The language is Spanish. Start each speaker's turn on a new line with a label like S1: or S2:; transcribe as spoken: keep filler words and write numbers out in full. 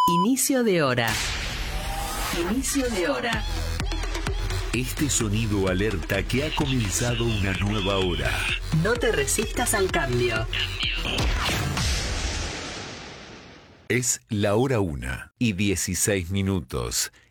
S1: Inicio de hora. Inicio de hora.
S2: Este sonido alerta que ha comenzado una nueva hora.
S1: No te resistas al cambio.
S2: Es la hora una y dieciséis minutos.